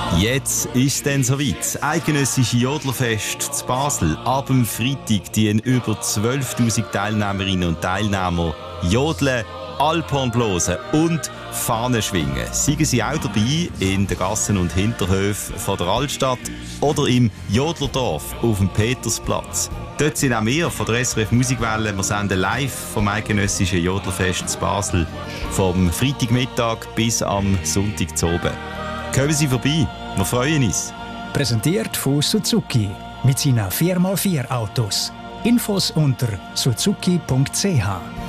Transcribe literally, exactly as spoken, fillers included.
Jetzt ist es dann soweit. Das eidgenössische Jodlerfest zu Basel. Ab dem Freitag die über zwölftausend Teilnehmerinnen und Teilnehmer jodeln, Alphorn blasen und Fahnen schwingen. Seien Sie auch dabei in den Gassen und Hinterhöfen von der Altstadt oder im Jodlerdorf auf dem Petersplatz. Dort sind auch wir von der S R F Musikwelle. Wir senden live vom eidgenössischen Jodlerfest zu Basel. Vom Freitagmittag bis am Sonntag zu oben. Kommen Sie vorbei, wir freuen uns. Präsentiert von Suzuki mit seinen vier mal vier Autos. Infos unter suzuki punkt c h.